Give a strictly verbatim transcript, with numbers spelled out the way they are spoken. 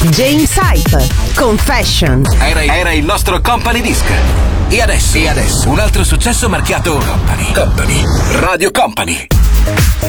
James Hype, Confession. Era, era il nostro Company Disc. E adesso, e adesso un altro successo marchiato Company. Company. Radio Company.